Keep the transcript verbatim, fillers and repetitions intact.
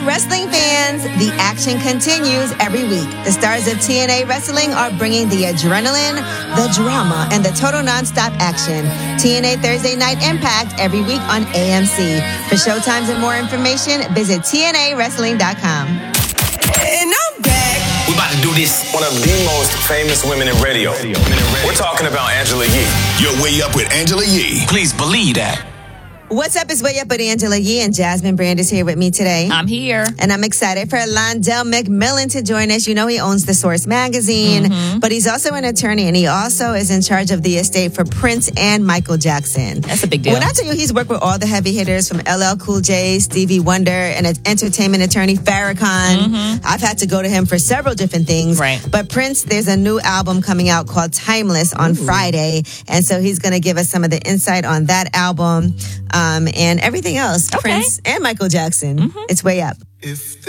Wrestling fans, the action continues every week. The stars of T N A Wrestling are bringing the adrenaline, the drama, and the total nonstop action. T N A Thursday Night Impact every week on A M C. For showtimes and more information, visit T N A wrestling dot com. And I'm back. We're about to do this. One of the most famous women in radio. We're talking about Angela Yee. You're way up with Angela Yee. Please believe that. What's up? It's Way Up with Angela Yee, and Jasmine Brand is here with me today. I'm here. And I'm excited for Londell McMillan to join us. You know he owns The Source magazine, mm-hmm. but he's also an attorney, and he also is in charge of the estate for Prince and Michael Jackson. That's a big deal. When I tell you he's worked with all the heavy hitters from L L Cool J, Stevie Wonder, and an entertainment attorney, Farrakhan. Mm-hmm. I've had to go to him for several different things. Right. But Prince, there's a new album coming out called Timeless on Ooh. Friday, and so he's going to give us some of the insight on that album um, and everything else. Okay. Prince and Michael Jackson. Mm-hmm. It's Way Up. If